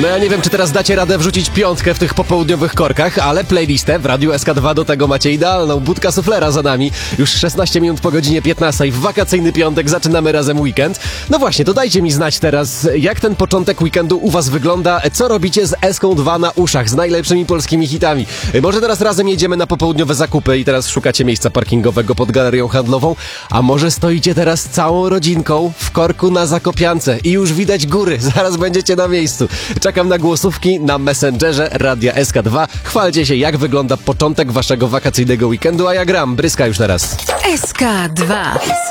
No ja nie wiem, czy teraz dacie radę wrzucić piątkę w tych popołudniowych korkach, ale playlistę w Radiu SK2 do tego macie idealną. Budka Suflera za nami. Już 16 minut po godzinie 15. W wakacyjny piątek zaczynamy razem weekend. No właśnie, to dajcie mi znać teraz, jak ten początek weekendu u was wygląda. Co robicie z Eską2 na uszach, z najlepszymi polskimi hitami. Może teraz razem jedziemy na popołudniowe zakupy i teraz szukacie miejsca parkingowego pod galerią handlową, a może stoicie teraz całą rodzinką w korku na Zakopiance i już widać góry. Zaraz będziecie na miejscu. Czekam na głosówki na Messengerze Radia SK2. Chwalcie się, jak wygląda początek waszego wakacyjnego weekendu, a ja gram. Bryska już teraz. SK2.